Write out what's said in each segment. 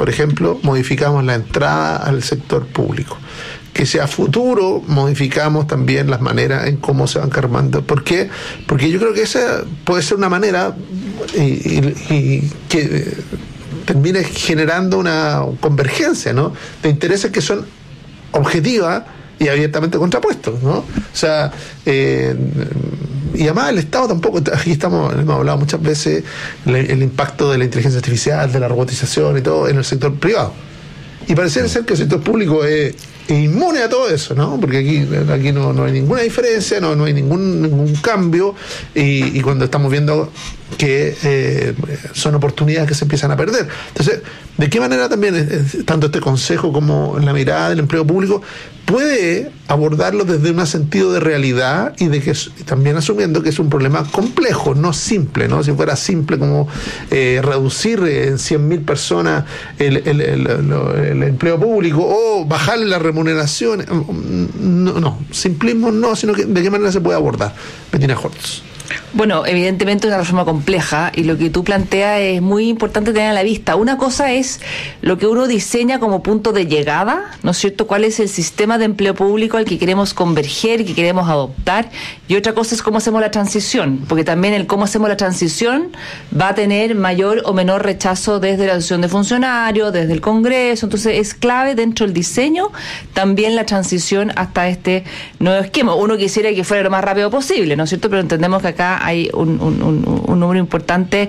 por ejemplo, modificamos la entrada al sector público. Que sea futuro, modificamos también las maneras en cómo se van cargando. ¿Por qué? Porque yo creo que esa puede ser una manera y que termine generando una convergencia, ¿no?, de intereses que son objetivas y abiertamente contrapuestos, ¿no? O sea, y además el Estado tampoco, aquí hemos hablado muchas veces el impacto de la inteligencia artificial, de la robotización y todo en el sector privado. Y pareciera ser que el sector público es inmune a todo eso, ¿no? Porque aquí no hay ninguna diferencia, no hay ningún cambio, y cuando estamos viendo que son oportunidades que se empiezan a perder. Entonces, ¿de qué manera también tanto este consejo como la mirada del empleo público puede abordarlo desde un sentido de realidad y de que también asumiendo que es un problema complejo, no simple, ¿no? Si fuera simple como reducir en 100.000 personas el empleo público o bajarle la remuneración, no, simplismo no, sino que de qué manera se puede abordar. Bettina Hortz. Bueno, evidentemente es una reforma compleja y lo que tú planteas es muy importante tener a la vista. Una cosa es lo que uno diseña como punto de llegada, ¿no es cierto? ¿Cuál es el sistema de empleo público al que queremos converger, que queremos adoptar? Y otra cosa es cómo hacemos la transición, porque también el cómo hacemos la transición va a tener mayor o menor rechazo desde la asociación de funcionarios, desde el Congreso. Entonces es clave dentro del diseño también la transición hasta este nuevo esquema. Uno quisiera que fuera lo más rápido posible, ¿no es cierto? Pero entendemos que acá hay un número importante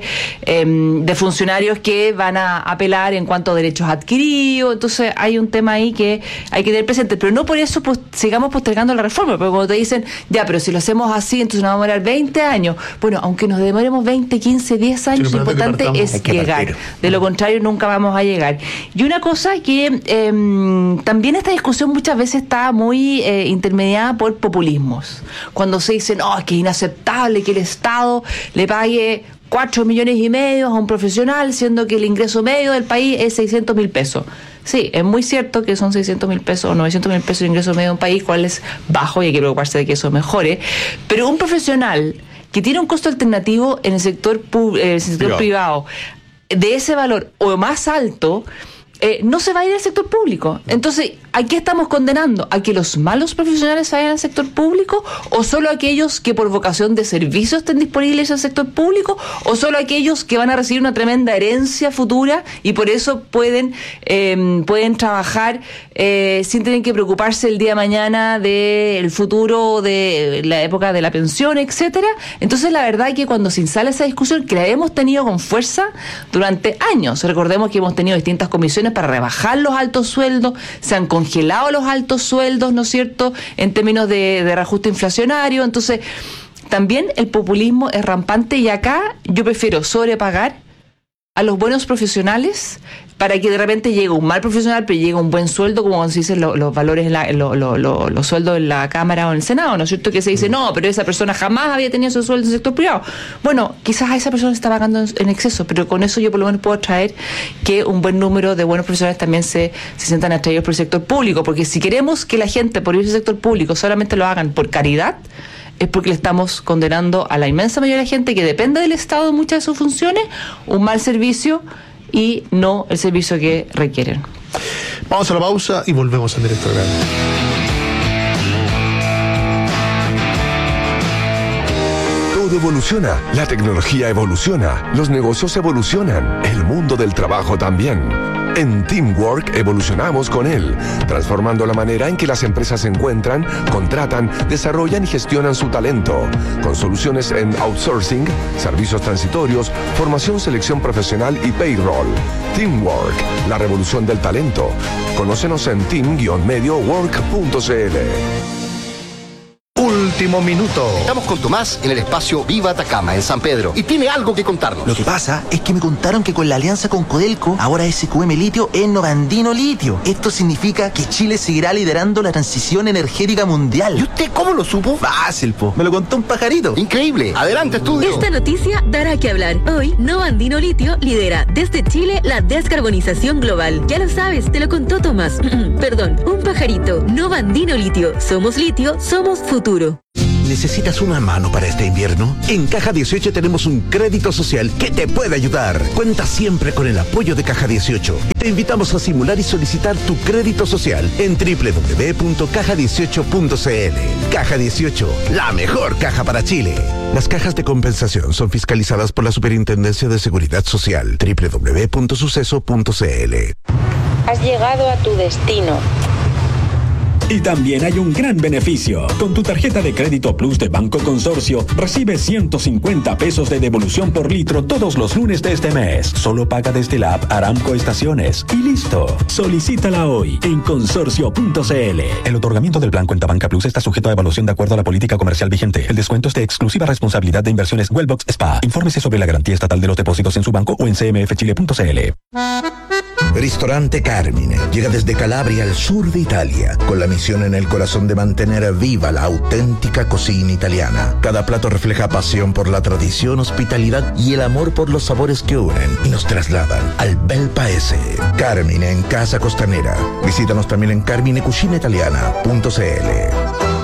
de funcionarios que van a apelar en cuanto a derechos adquiridos. Entonces hay un tema ahí que hay que tener presente, pero no por eso sigamos postergando la reforma, porque cuando te dicen, ya, pero si lo hacemos así, entonces nos vamos a demorar 20 años. Bueno, aunque nos demoremos 20, 15, 10 años, lo importante es llegar. De lo contrario, nunca vamos a llegar. Y una cosa que también esta discusión muchas veces está muy intermediada por populismos. Cuando se dice, no, es que es inaceptable que el Estado le pague 4,5 millones a un profesional, siendo que el ingreso medio del país es 600.000 pesos. Sí, es muy cierto que son 600.000 pesos o 900.000 pesos el ingreso medio de un país, cual es bajo y hay que preocuparse de que eso mejore. Pero un profesional que tiene un costo alternativo en el sector privado de ese valor o más alto, no se va a ir al sector público. Entonces, ¿a qué estamos condenando? ¿A que los malos profesionales vayan al sector público? ¿O solo aquellos que por vocación de servicio estén disponibles al sector público? ¿O solo aquellos que van a recibir una tremenda herencia futura y por eso pueden trabajar sin tener que preocuparse el día de mañana del futuro, de la época de la pensión, etcétera? Entonces, la verdad es que cuando se instala esa discusión, que la hemos tenido con fuerza durante años, recordemos que hemos tenido distintas comisiones para rebajar los altos sueldos, se han congelado los altos sueldos, ¿no es cierto?, en términos de reajuste inflacionario. Entonces, también el populismo es rampante y acá yo prefiero sobrepagar a los buenos profesionales para que de repente llegue un mal profesional, pero llegue un buen sueldo, como cuando se dicen los valores, los sueldos en la Cámara o en el Senado, ¿no es cierto? Que se dice, no, pero esa persona jamás había tenido su sueldo en el sector privado. Bueno, quizás a esa persona se está pagando en exceso, pero con eso yo por lo menos puedo traer que un buen número de buenos profesionales también se sientan atraídos por el sector público, porque si queremos que la gente por irse al sector público solamente lo hagan por caridad, es porque le estamos condenando a la inmensa mayoría de la gente que depende del Estado en muchas de sus funciones, un mal servicio y no el servicio que requieren. Vamos a la pausa y volvemos al directo grande. Todo evoluciona, la tecnología evoluciona, los negocios evolucionan, el mundo del trabajo también. En Teamwork evolucionamos con él, transformando la manera en que las empresas se encuentran, contratan, desarrollan y gestionan su talento, con soluciones en outsourcing, servicios transitorios, formación, selección profesional y payroll. Teamwork, la revolución del talento. Conócenos en team-mediowork.cl. Último minuto. Estamos con Tomás en el espacio Viva Atacama, en San Pedro, y tiene algo que contarnos. Lo que pasa es que me contaron que con la alianza con Codelco, ahora SQM Litio es Novandino Litio. Esto significa que Chile seguirá liderando la transición energética mundial. ¿Y usted cómo lo supo? Fácil, po. Me lo contó un pajarito. Increíble. Adelante, estudio. Esta noticia dará que hablar. Hoy, Novandino Litio lidera desde Chile la descarbonización global. Ya lo sabes, te lo contó Tomás. Perdón, un pajarito. Novandino Litio. Somos litio, somos futuro. ¿Necesitas una mano para este invierno? En Caja 18 tenemos un crédito social que te puede ayudar. Cuenta siempre con el apoyo de Caja 18. Te invitamos a simular y solicitar tu crédito social en www.caja18.cl. Caja 18, la mejor caja para Chile. Las cajas de compensación son fiscalizadas por la Superintendencia de Seguridad Social. www.suceso.cl. Has llegado a tu destino. Y también hay un gran beneficio. Con tu tarjeta de crédito Plus de Banco Consorcio, recibes 150 pesos de devolución por litro todos los lunes de este mes. Solo paga desde la app Aramco Estaciones. Y listo. Solicítala hoy en consorcio.cl. El otorgamiento del plan Cuenta Banca Plus está sujeto a evaluación de acuerdo a la política comercial vigente. El descuento es de exclusiva responsabilidad de Inversiones Wellbox SPA. Infórmese sobre la garantía estatal de los depósitos en su banco o en cmfchile.cl. Ristorante Carmine llega desde Calabria al sur de Italia, con la misión en el corazón de mantener viva la auténtica cocina italiana. Cada plato refleja pasión por la tradición, hospitalidad y el amor por los sabores que unen y nos trasladan al bel paese. Carmine en Casa Costanera. Visítanos también en carminecucinaitaliana.cl.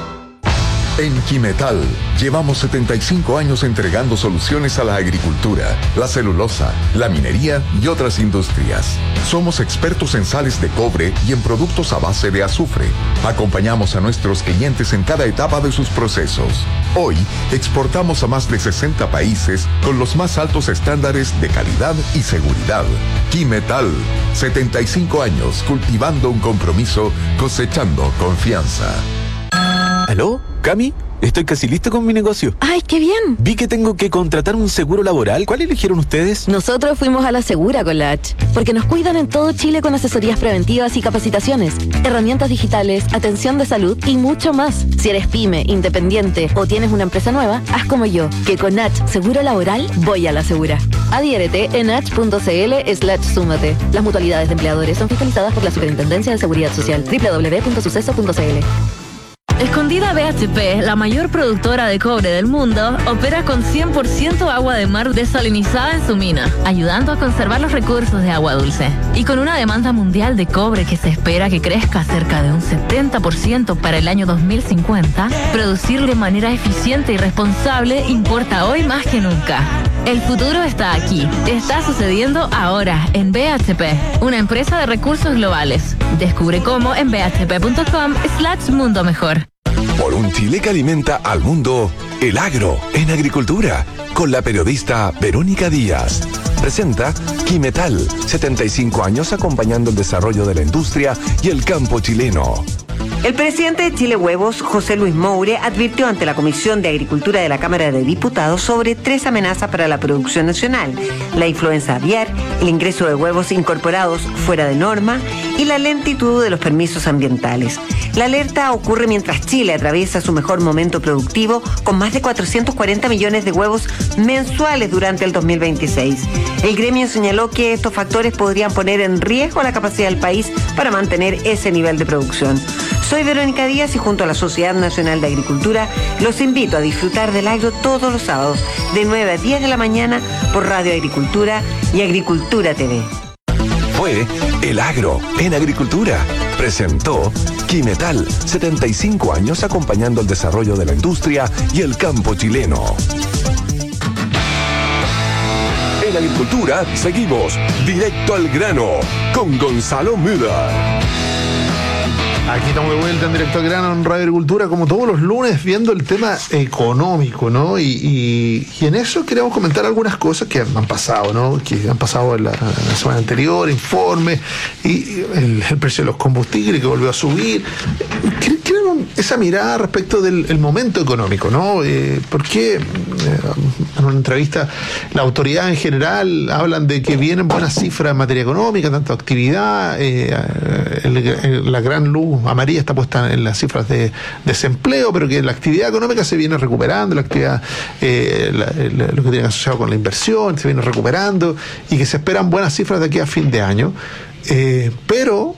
En Quimetal llevamos 75 años entregando soluciones a la agricultura, la celulosa, la minería y otras industrias. Somos expertos en sales de cobre y en productos a base de azufre. Acompañamos a nuestros clientes en cada etapa de sus procesos. Hoy exportamos a más de 60 países con los más altos estándares de calidad y seguridad. Quimetal, 75 años cultivando un compromiso, cosechando confianza. ¿Aló? ¿Cami? Estoy casi listo con mi negocio. ¡Ay, qué bien! Vi que tengo que contratar un seguro laboral. ¿Cuál eligieron ustedes? Nosotros fuimos a la Segura con la H, porque nos cuidan en todo Chile con asesorías preventivas y capacitaciones, herramientas digitales, atención de salud y mucho más. Si eres pyme, independiente o tienes una empresa nueva, haz como yo, que con H Seguro Laboral voy a la Segura. Adhiérete en h.cl/súmate. Las mutualidades de empleadores son fiscalizadas por la Superintendencia de Seguridad Social. www.suceso.cl. Escondida BHP, la mayor productora de cobre del mundo, opera con 100% agua de mar desalinizada en su mina, ayudando a conservar los recursos de agua dulce. Y con una demanda mundial de cobre que se espera que crezca cerca de un 70% para el año 2050, producir de manera eficiente y responsable importa hoy más que nunca. El futuro está aquí. Está sucediendo ahora en BHP, una empresa de recursos globales. Descubre cómo en bhp.com/mundo mejor. Por un Chile que alimenta al mundo, el agro en agricultura, con la periodista Verónica Díaz. Presenta Quimetal, 75 años acompañando el desarrollo de la industria y el campo chileno. El presidente de Chile Huevos, José Luis Moure, advirtió ante la Comisión de Agricultura de la Cámara de Diputados sobre 3 amenazas para la producción nacional: la influenza aviar, el ingreso de huevos incorporados fuera de norma y la lentitud de los permisos ambientales. La alerta ocurre mientras Chile atraviesa su mejor momento productivo, con más de 440 millones de huevos mensuales durante el 2026. El gremio señaló que estos factores podrían poner en riesgo la capacidad del país para mantener ese nivel de producción. Soy Verónica Díaz y junto a la Sociedad Nacional de Agricultura los invito a disfrutar del agro todos los sábados de 9 a 10 de la mañana por Radio Agricultura y Agricultura TV. Fue El Agro en Agricultura. Presentó Quimetal, 75 años acompañando el desarrollo de la industria y el campo chileno. En Agricultura seguimos directo al grano con Gonzalo Müller. Aquí estamos de vuelta en Directo al Grano en Radio Agricultura, como todos los lunes, viendo el tema económico, ¿no? Y en eso queremos comentar algunas cosas que han pasado, ¿no? Que han pasado en la semana anterior, informes, y el precio de los combustibles que volvió a subir. Quiero esa mirada respecto del momento económico, ¿no? Porque en una entrevista la autoridad en general hablan de que vienen buenas cifras en materia económica, tanto actividad, la gran luz amarilla está puesta en las cifras de desempleo, pero que la actividad económica se viene recuperando, la actividad, lo que tiene asociado con la inversión se viene recuperando y que se esperan buenas cifras de aquí a fin de año, pero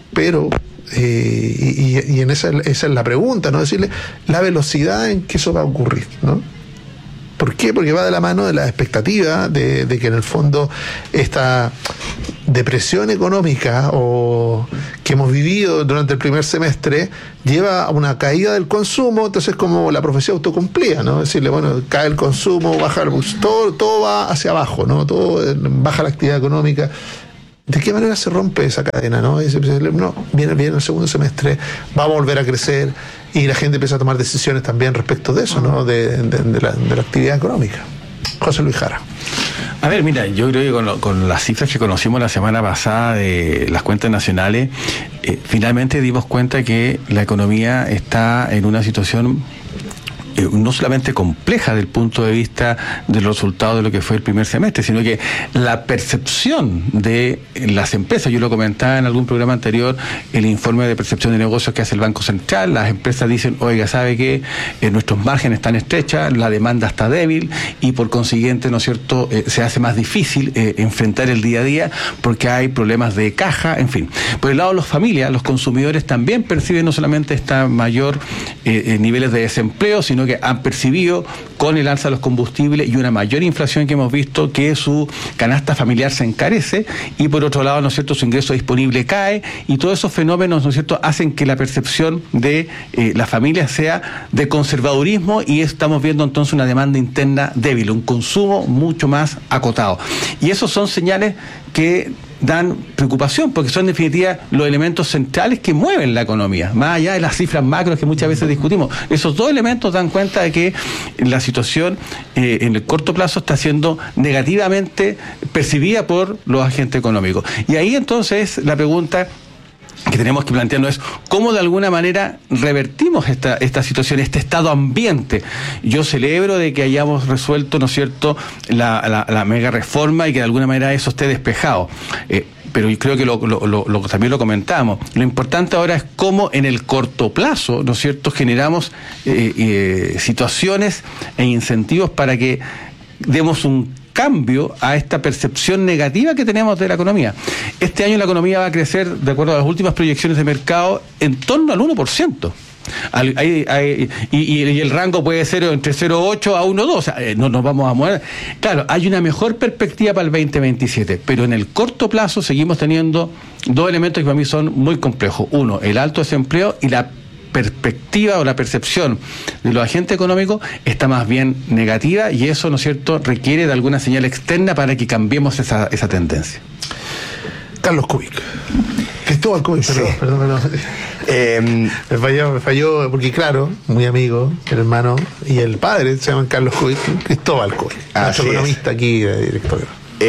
esa es la pregunta, ¿no? Decirle la velocidad en que eso va a ocurrir, ¿no? ¿Por qué? Porque va de la mano de la expectativa de que en el fondo esta depresión económica o que hemos vivido durante el primer semestre lleva a una caída del consumo. Entonces, como la profecía autocumplía, ¿no? Decirle, bueno, cae el consumo, baja todo va hacia abajo, ¿no? Todo baja la actividad económica. ¿De qué manera se rompe esa cadena, no? No, viene el segundo semestre, va a volver a crecer y la gente empieza a tomar decisiones también respecto de eso, ¿no? De la actividad económica. José Luis Jara. A ver, mira, yo creo que con las cifras que conocimos la semana pasada de las cuentas nacionales, finalmente dimos cuenta que la economía está en una situación no solamente compleja desde el punto de vista de los resultados de lo que fue el primer semestre, sino que la percepción de las empresas, yo lo comentaba en algún programa anterior, el informe de percepción de negocios que hace el Banco Central, las empresas dicen, oiga, ¿sabe qué? Nuestros márgenes están estrechas, la demanda está débil y por consiguiente, ¿no es cierto?, se hace más difícil enfrentar el día a día porque hay problemas de caja, en fin. Por el lado de las familias, los consumidores también perciben no solamente esta mayor niveles de desempleo, sino que han percibido con el alza de los combustibles y una mayor inflación que hemos visto que su canasta familiar se encarece y por otro lado, ¿no es cierto?, su ingreso disponible cae y todos esos fenómenos, ¿no es cierto?, hacen que la percepción de la familia sea de conservadurismo y estamos viendo entonces una demanda interna débil, un consumo mucho más acotado. Y esos son señales que dan preocupación, porque son en definitiva los elementos centrales que mueven la economía, más allá de las cifras macros que muchas veces discutimos. Esos dos elementos dan cuenta de que la situación en el corto plazo está siendo negativamente percibida por los agentes económicos. Y ahí entonces la pregunta que tenemos que plantearnos es cómo de alguna manera revertimos esta situación, este estado ambiente. Yo celebro de que hayamos resuelto, ¿no es cierto?, la mega reforma y que de alguna manera eso esté despejado. Pero yo creo que también lo comentamos. Lo importante ahora es cómo en el corto plazo, ¿no es cierto?, generamos situaciones e incentivos para que demos un cambio a esta percepción negativa que tenemos de la economía. Este año la economía va a crecer, de acuerdo a las últimas proyecciones de mercado, en torno al 1%. Y el rango puede ser entre 0,8 a 1,2, o sea, no nos vamos a mover. Claro, hay una mejor perspectiva para el 2027, pero en el corto plazo seguimos teniendo dos elementos que para mí son muy complejos. Uno, el alto desempleo y la perspectiva o la percepción de los agentes económicos está más bien negativa y eso, ¿no es cierto?, requiere de alguna señal externa para que cambiemos esa tendencia. Carlos Kubik. Cristóbal Kubik, perdón. Me falló, porque claro, muy amigo, el hermano y el padre se llaman Carlos Kubik, Cristóbal Kubik, nuestro economista aquí, director.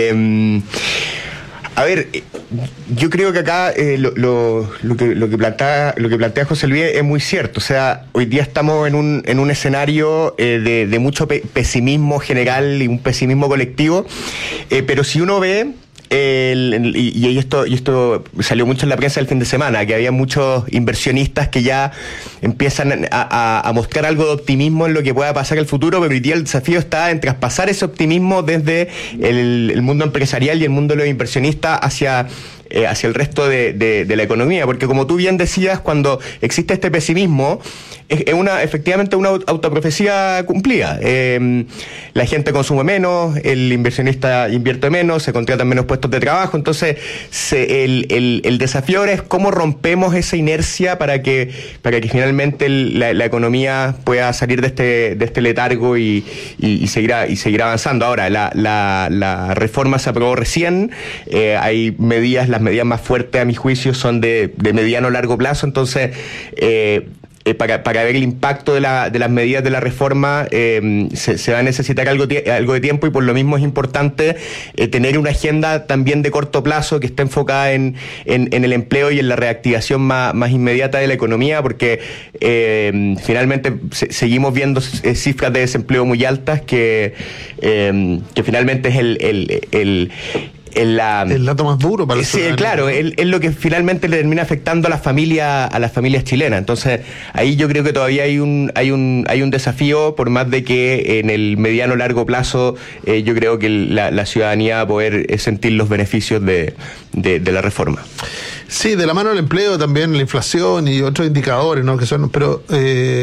A ver, yo creo que acá lo que plantea José Luis es muy cierto. O sea, hoy día estamos en un escenario de mucho pesimismo general y un pesimismo colectivo, pero si uno ve y esto salió mucho en la prensa el fin de semana, que había muchos inversionistas que ya empiezan a mostrar algo de optimismo en lo que pueda pasar en el futuro, pero hoy día el desafío está en traspasar ese optimismo desde el mundo empresarial y el mundo de los inversionistas hacia el resto de la economía, porque como tú bien decías, cuando existe este pesimismo, es efectivamente una autoprofecía cumplida. La gente consume menos, el inversionista invierte menos, se contratan menos puestos de trabajo, entonces el desafío ahora es cómo rompemos esa inercia para que finalmente la economía pueda salir de este letargo y seguir avanzando. Ahora, la reforma se aprobó recién, hay las medidas más fuertes a mi juicio son de mediano a largo plazo, entonces para ver el impacto de las medidas de la reforma se va a necesitar algo de tiempo y por lo mismo es importante tener una agenda también de corto plazo que esté enfocada en el empleo y en la reactivación más inmediata de la economía, porque finalmente seguimos viendo cifras de desempleo muy altas que finalmente es el dato más duro para sí, claro, es lo que finalmente le termina afectando a las familias chilenas. Entonces, ahí yo creo que todavía hay un desafío, por más de que en el mediano largo plazo yo creo que la ciudadanía va a poder sentir los beneficios de la reforma. Sí, de la mano del empleo también, la inflación y otros indicadores, ¿no? Que son, pero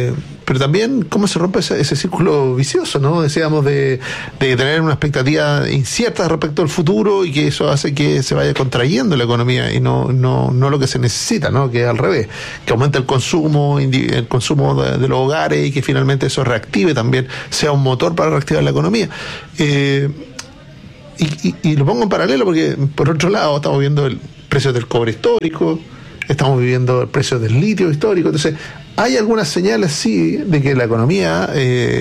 pero también cómo se rompe ese círculo vicioso, ¿no? Decíamos de tener una expectativa incierta respecto al futuro y que eso hace que se vaya contrayendo la economía y no lo que se necesita, ¿no? Que es al revés, que aumente el consumo de los hogares y que finalmente eso reactive también, sea un motor para reactivar la economía. Y lo pongo en paralelo porque, por otro lado, estamos viendo el precio del cobre histórico, estamos viviendo el precio del litio histórico. Entonces, hay algunas señales, sí, de que la economía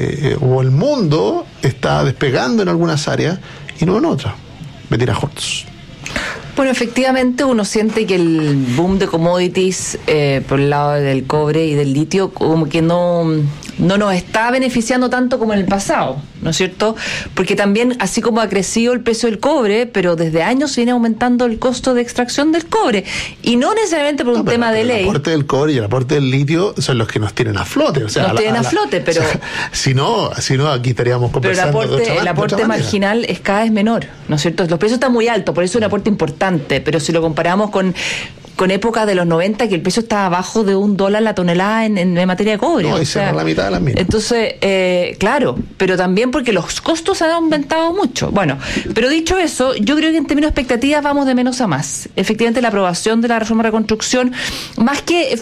o el mundo está despegando en algunas áreas y no en otras. Bettina Holtz. Bueno, efectivamente uno siente que el boom de commodities por el lado del cobre y del litio como que no nos está beneficiando tanto como en el pasado, ¿no es cierto? Porque también, así como ha crecido el precio del cobre, pero desde años viene aumentando el costo de extracción del cobre, y no necesariamente por un tema de ley. El aporte del cobre y el aporte del litio son los que nos tienen a flote. O sea, nos tienen a flote, pero... O sea, si no, aquí estaríamos conversando. Pero el aporte marginal es cada vez menor, ¿no es cierto? Los precios están muy altos, por eso es un aporte importante, pero si lo comparamos con épocas de los 90, que el precio estaba abajo de $1 la tonelada en materia de cobre. No, y se la mitad de las minas. Entonces, claro, pero también porque los costos han aumentado mucho. Bueno, pero dicho eso, yo creo que en términos de expectativas vamos de menos a más. Efectivamente, la aprobación de la reforma de reconstrucción, más que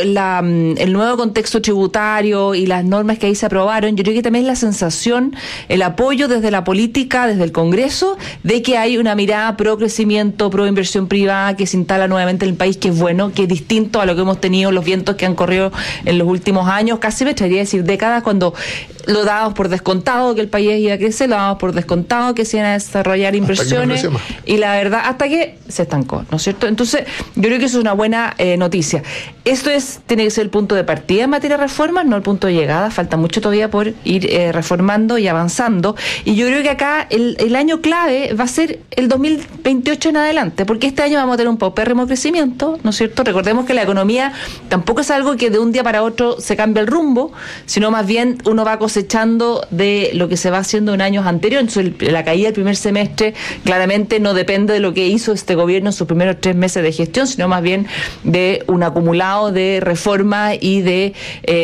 el nuevo contexto tributario y las normas que ahí se aprobaron, yo creo que también es la sensación, el apoyo desde la política, desde el Congreso, de que hay una mirada pro crecimiento, pro inversión privada que se instala nuevamente en el país, que es bueno, que es distinto a lo que hemos tenido, los vientos que han corrido en los últimos años, casi me atrevería a decir décadas, cuando lo dábamos por descontado que el país iba a crecer, lo dábamos por descontado que se iban a desarrollar inversiones, y la verdad, hasta que se estancó, ¿no es cierto? Entonces, yo creo que eso es una buena noticia. Esto tiene que ser el punto de partida en materia de reformas, no el punto de llegada. Falta mucho todavía por ir reformando y avanzando, y yo creo que acá el año clave va a ser el 2028 en adelante, porque este año vamos a tener un paupérrimo crecimiento, ¿no es cierto? Recordemos que la economía tampoco es algo que de un día para otro se cambia el rumbo, sino más bien uno va cosechando de lo que se va haciendo en años anteriores. Entonces, la caída del primer semestre claramente no depende de lo que hizo este gobierno en sus primeros 3 meses de gestión, sino más bien de un acumulado de reformas y de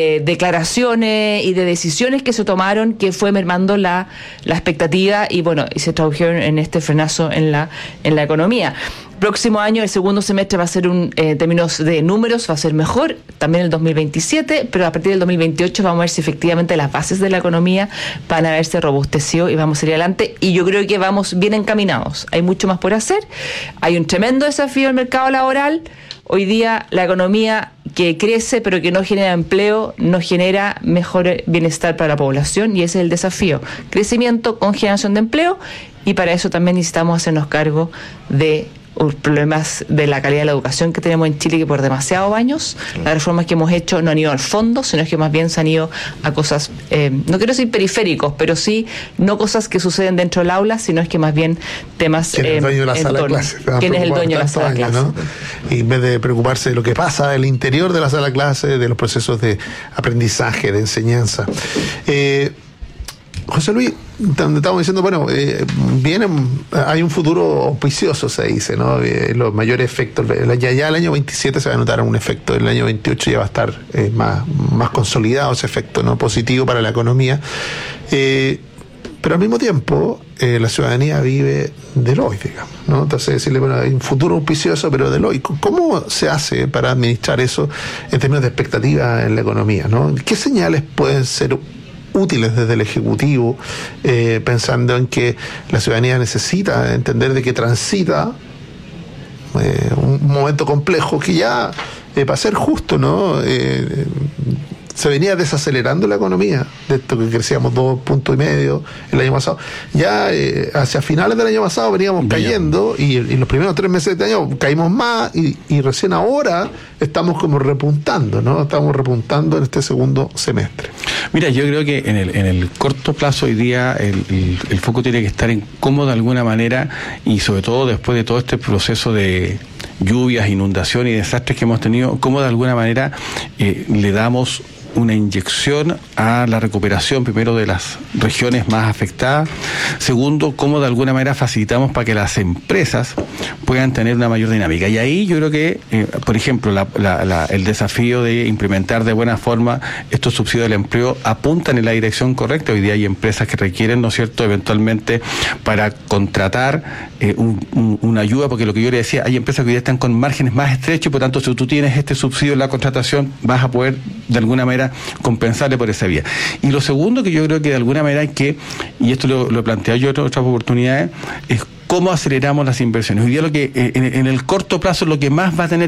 declaraciones y de decisiones que se tomaron, que fue mermando la expectativa y bueno, y se tradujeron en este frenazo en la economía. Próximo año, el segundo semestre va a ser en términos de números, va a ser mejor, también el 2027, pero a partir del 2028 vamos a ver si efectivamente las bases de la economía van a haberse robustecido y vamos a ir adelante, y yo creo que vamos bien encaminados. Hay mucho más por hacer, hay un tremendo desafío en el mercado laboral. Hoy día la economía que crece pero que no genera empleo, no genera mejor bienestar para la población, y ese es el desafío. Crecimiento con generación de empleo, y para eso también necesitamos hacernos cargo de los problemas de la calidad de la educación que tenemos en Chile, que por demasiados años las reformas que hemos hecho no han ido al fondo, sino que más bien se han ido a cosas, no quiero decir periféricos, pero sí no cosas que suceden dentro del aula, sino es que más bien temas ¿quién es el dueño de la sala de clase? ¿Quién es el dueño de la sala de clase? ¿No? Y en vez de preocuparse de lo que pasa al interior de la sala de clase, de los procesos de aprendizaje, de enseñanza. José Luis, estamos diciendo, bueno, hay un futuro auspicioso, se dice, ¿no? Los mayores efectos, ya el año 27 se va a notar un efecto, el año 28 ya va a estar más consolidado ese efecto, ¿no? Positivo para la economía, pero al mismo tiempo la ciudadanía vive del hoy, digamos, ¿no? Entonces decirle, bueno, hay un futuro auspicioso, pero del hoy. ¿Cómo se hace para administrar eso en términos de expectativa en la economía, ¿no? ¿Qué señales pueden ser útiles desde el Ejecutivo, pensando en que la ciudadanía necesita entender de que transita un momento complejo que ya, para ser justo, ¿no? Se venía desacelerando la economía, de esto que crecíamos 2,5 puntos el año pasado. Ya hacia finales del año pasado veníamos cayendo, y los primeros 3 meses de este año caímos más, y recién ahora estamos como repuntando, ¿no? Estamos repuntando en este segundo semestre. Mira, yo creo que en el corto plazo hoy día el foco tiene que estar en cómo de alguna manera, y sobre todo después de todo este proceso de lluvias, inundaciones y desastres que hemos tenido, cómo de alguna manera le damos una inyección a la recuperación, primero, de las regiones más afectadas. Segundo, cómo de alguna manera facilitamos para que las empresas puedan tener una mayor dinámica. Y ahí yo creo que, por ejemplo, el desafío de implementar de buena forma estos subsidios del empleo apuntan en la dirección correcta. Hoy día hay empresas que requieren, ¿no es cierto?, eventualmente para contratar una ayuda, porque lo que yo le decía, hay empresas que hoy día están con márgenes más estrechos y por tanto, si tú tienes este subsidio en la contratación, vas a poder de alguna manera compensarle por esa vía. Y lo segundo que yo creo que de alguna manera hay que, y esto lo planteo yo en otras oportunidades, es cómo aceleramos las inversiones. Hoy día lo que en el corto plazo lo que más va a tener